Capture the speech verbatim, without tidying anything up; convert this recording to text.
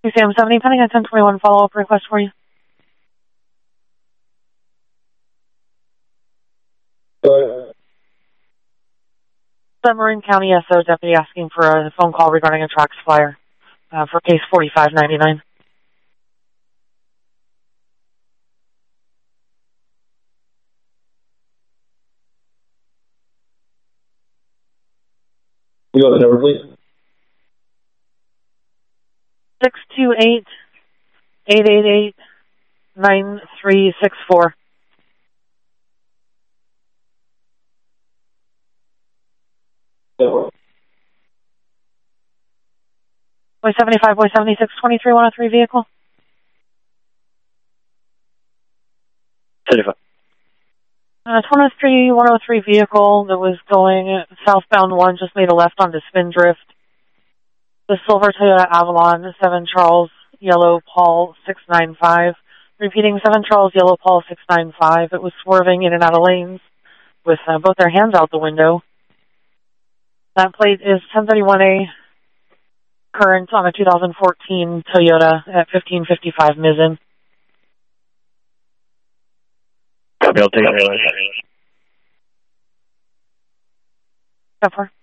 Sam seventy, pending a ten twenty-one follow-up request for you. Uh, Marin County S O deputy asking for a phone call regarding a tracks flyer uh, for case forty-five ninety-nine. you got the number, please? six two eight, eight eight eight, nine three six four. No. Boy seventy-five, Boy seventy-six, twenty-three one oh three vehicle. seventy-five. Uh, twenty-three one oh three vehicle that was going southbound one just made a left onto Spindrift. The silver Toyota Avalon, seven Charles, yellow Paul six nine five. Repeating, seven Charles, yellow Paul six nine five. It was swerving in and out of lanes with uh, both their hands out the window. That plate is ten thirty-one A, current on a two thousand fourteen Toyota at fifteen fifty-five Mizzen. Copy, I'll take it. Go for it.